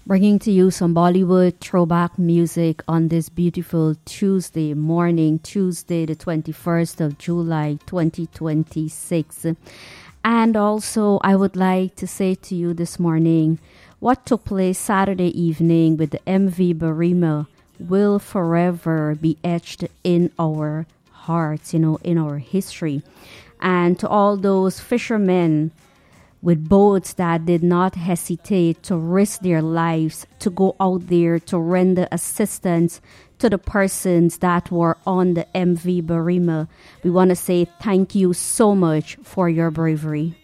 Bringing to you some Bollywood throwback music on this beautiful Tuesday morning, Tuesday, the 21st of July, 2026. And also, I would like to say to you this morning, what took place Saturday evening with the MV Barima will forever be etched in our hearts, in our history. And to all those fishermen with boats that did not hesitate to risk their lives to go out there to render assistance to the persons that were on the MV Barima. We want to say thank you so much for your bravery.